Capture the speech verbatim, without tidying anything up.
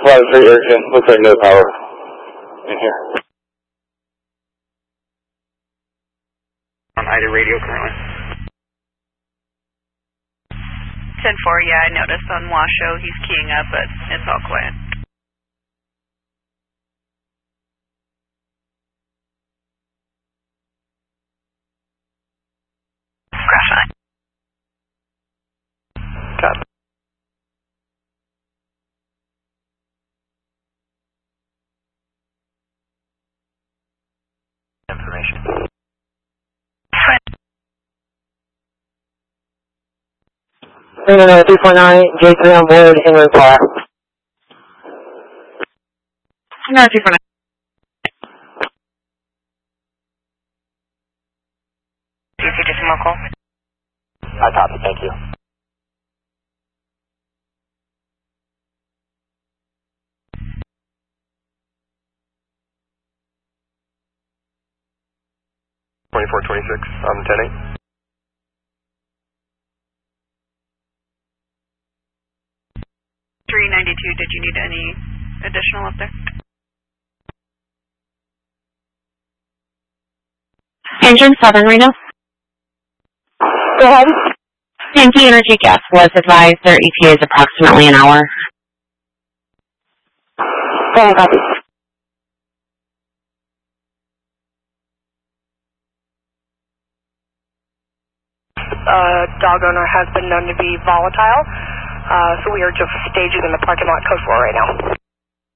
Flight three Erickson, looks like no power in here. On Ida radio currently. ten four, yeah, I noticed on Washoe he's keying up, but it's all quiet. Crash line. Copy. Information. Reno three four nine, J three on board, inland fire. No, two four nine. D C decimal call. I copy, thank you. twenty-four twenty-six, I'm ten eight. three ninety-two, did you need any additional up there? Engine seven, Reno. Go ahead. Yankee Energy Gas was advised their E T A is approximately an hour. Go ahead, copy. Uh, dog owner has been known to be volatile, uh, so we are just staging in the parking lot code four right now.